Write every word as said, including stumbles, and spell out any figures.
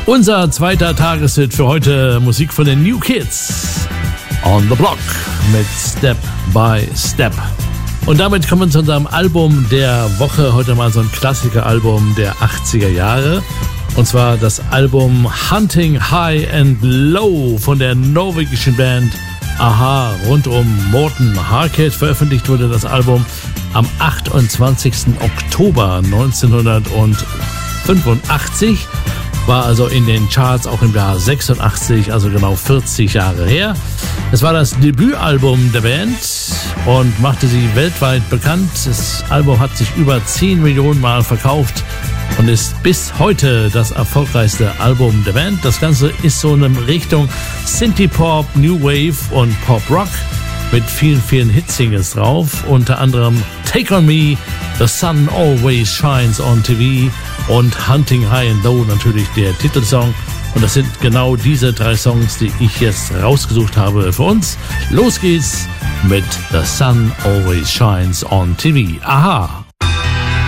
Unser zweiter Tageshit für heute, Musik von den New Kids on the Block mit Step by Step. Und damit kommen wir zu unserem Album der Woche. Heute mal so ein Klassiker-Album der achtziger Jahre. Und zwar das Album Hunting High and Low von der norwegischen Band a-ha rund um Morten Harket. Veröffentlicht wurde das Album am achtundzwanzigsten Oktober neunzehnhundertfünfundachtzig. War also in den Charts auch im Jahr sechsundachtzig, also genau vierzig Jahre her. Es war das Debütalbum der Band und machte sie weltweit bekannt. Das Album hat sich über zehn Millionen Mal verkauft und ist bis heute das erfolgreichste Album der Band. Das Ganze ist so in Richtung Synthie-Pop, New Wave und Pop-Rock mit vielen, vielen Hitsingles drauf. Unter anderem Take On Me, The Sun Always Shines on T V und Hunting High and Low, natürlich der Titelsong. Und das sind genau diese drei Songs, die ich jetzt rausgesucht habe für uns. Los geht's mit The Sun Always Shines on T V. a-ha!